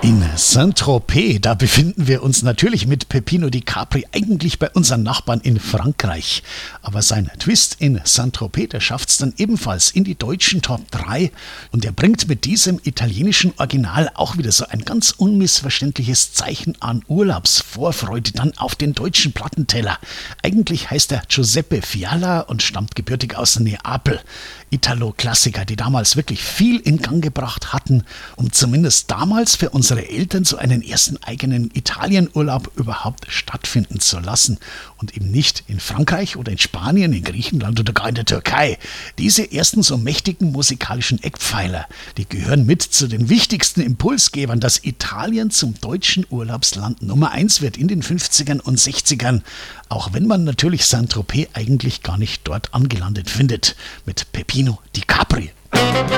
In Saint-Tropez, da befinden wir uns natürlich mit Peppino Di Capri eigentlich bei unseren Nachbarn in Frankreich. Aber sein Twist in Saint-Tropez, der schafft es dann ebenfalls in die deutschen Top 3 und er bringt mit diesem italienischen Original auch wieder so ein ganz unmissverständliches Zeichen an Urlaubsvorfreude dann auf den deutschen Plattenteller. Eigentlich heißt er Giuseppe Fiala und stammt gebürtig aus Neapel. Italo-Klassiker, die damals wirklich viel in Gang gebracht hatten, um zumindest damals für unsere Eltern so einen ersten eigenen Italienurlaub überhaupt stattfinden zu lassen und eben nicht in Frankreich oder in Spanien, in Griechenland oder gar in der Türkei. Diese ersten so mächtigen musikalischen Eckpfeiler, die gehören mit zu den wichtigsten Impulsgebern, dass Italien zum deutschen Urlaubsland Nummer 1 wird in den 50ern und 60ern, auch wenn man natürlich Saint-Tropez eigentlich gar nicht dort angelandet findet, mit Peppino Di Capri.